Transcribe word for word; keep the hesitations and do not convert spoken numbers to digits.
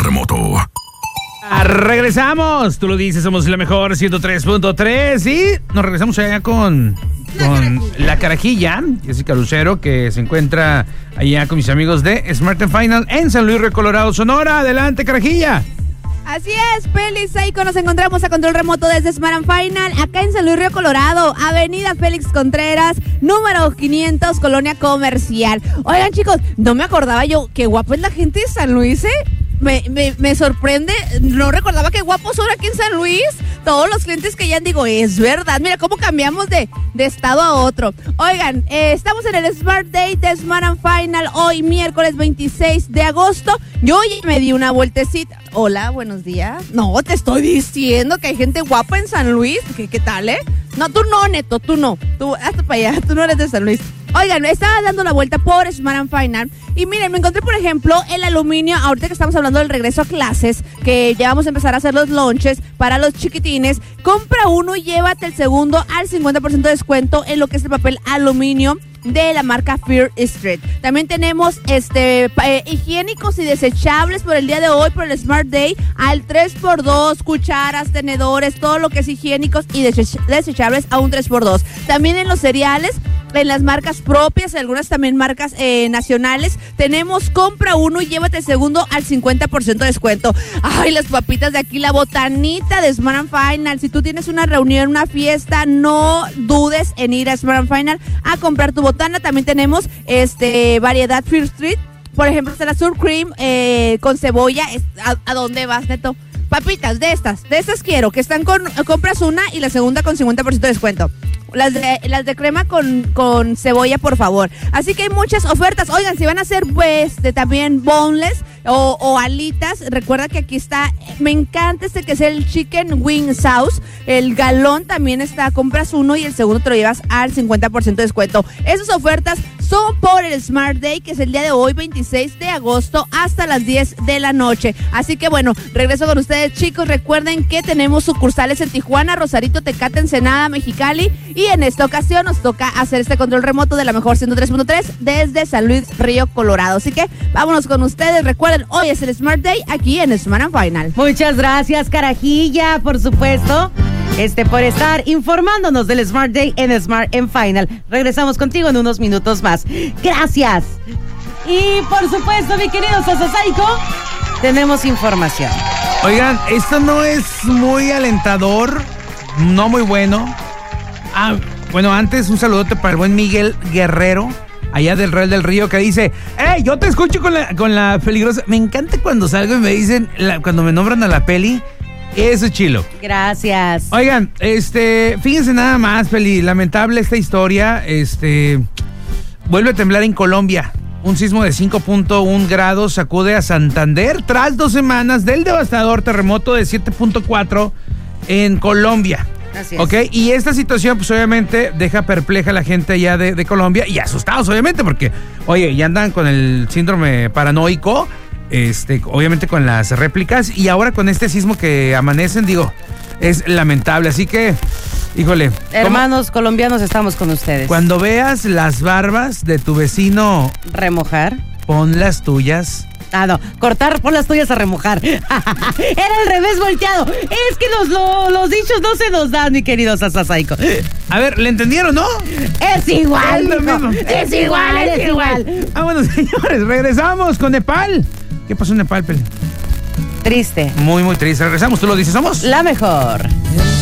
remoto. Regresamos, tú lo dices, somos la mejor ciento tres punto tres y nos regresamos allá con, con la Carajilla, Jessica Lucero, que se encuentra allá con mis amigos de Smart and Final en San Luis Río Colorado, Sonora. Adelante, Carajilla. Así es, Félix Saico, nos encontramos a control remoto desde Smart and Final, acá en San Luis Río Colorado, Avenida Félix Contreras, número quinientos, Colonia Comercial. Oigan, chicos, no me acordaba yo, qué guapo es la gente de San Luis, ¿eh? Me, me, me sorprende, no recordaba que guapos son aquí en San Luis. Todos los clientes que ya digo, es verdad, mira cómo cambiamos de, de estado a otro. Oigan, eh, estamos en el Smart Day de Smart and Final, hoy miércoles veintiséis de agosto. Yo ya me di una vueltecita. Hola, buenos días. No, te estoy diciendo que hay gente guapa en San Luis. ¿Qué, qué tal, eh? No, tú no, Neto, tú no. Tú, hasta para allá, tú no eres de San Luis. Oigan, estaba dando la vuelta por Smart and Final y miren, me encontré, por ejemplo, el aluminio, ahorita que estamos hablando del regreso a clases, que ya vamos a empezar a hacer los lunches para los chiquitines. Compra uno y llévate el segundo al cincuenta por ciento de descuento en lo que es el papel aluminio de la marca Fear Street. También tenemos este eh, higiénicos y desechables por el día de hoy, por el Smart Day, al tres por dos, cucharas, tenedores, todo lo que es higiénicos y desech- desechables a un tres por dos. También en los cereales, en las marcas propias, algunas también marcas eh, nacionales, tenemos compra uno y llévate el segundo al cincuenta por ciento de descuento. Ay, las papitas de aquí, la botanita de Smart and Final. Si tú tienes una reunión, una fiesta, no dudes en ir a Smart and Final a comprar tu botana. También tenemos este variedad Fear Street. Por ejemplo, está la Sur Cream eh, con cebolla. ¿A, ¿A dónde vas, Neto? Papitas de estas, de estas quiero, que están con, compras una y la segunda con cincuenta por ciento de descuento. Las de, las de crema con, con cebolla, por favor. Así que hay muchas ofertas. Oigan, si van a hacer pues de también boneless o, o alitas, recuerda que aquí está, me encanta este que es el Chicken Wing Sauce. El galón también está, compras uno y el segundo te lo llevas al cincuenta por ciento de descuento. Esas ofertas son por el Smart Day, que es el día de hoy, veintiséis de agosto, hasta las diez de la noche. Así que bueno, regreso con ustedes, chicos. Recuerden que tenemos sucursales en Tijuana, Rosarito, Tecate, Ensenada, Mexicali, y en esta ocasión nos toca hacer este control remoto de la mejor ciento tres punto tres desde San Luis Río Colorado. Así que vámonos con ustedes. Recuerden, hoy es el Smart Day aquí en Smart and Final. Muchas gracias, Carajilla, por supuesto. Este, por estar informándonos del Smart Day en Smart and Final. Regresamos contigo en unos minutos más. Gracias. Y por supuesto, mi querido Sasasaico, tenemos información. Oigan, esto no es muy alentador, no muy bueno. Ah, bueno, antes un saludote para el buen Miguel Guerrero, allá del Real del Río, que dice, hey, yo te escucho con la, con la peligrosa. Me encanta cuando salgo y me dicen, la, cuando me nombran a la peli. Eso es chilo. Gracias. Oigan, este, fíjense nada más, Feli, lamentable esta historia. Este, vuelve a temblar en Colombia. Un sismo de cinco punto uno grados sacude a Santander tras dos semanas del devastador terremoto de siete punto cuatro en Colombia. Así es. Ok, y esta situación, pues obviamente deja perpleja a la gente allá de, de Colombia y asustados, obviamente, porque, oye, ya andan con el síndrome paranoico. Este, obviamente con las réplicas y ahora con este sismo que amanecen, digo, es lamentable, así que, híjole. Hermanos colombianos, estamos con ustedes. Cuando veas las barbas de tu vecino remojar, pon las tuyas. Ah, no, cortar, pon las tuyas a remojar. Era el revés volteado. Es que los, los, los dichos no se nos dan, mi querido Sasasaico. A ver, ¿le entendieron, no? Es igual, es, mismo. es igual, es, es igual. igual. Ah, bueno, señores, regresamos con Nepal. ¿Qué pasó en Nepal, Peli? Triste. Muy, muy triste. Regresamos, tú lo dices, somos la mejor.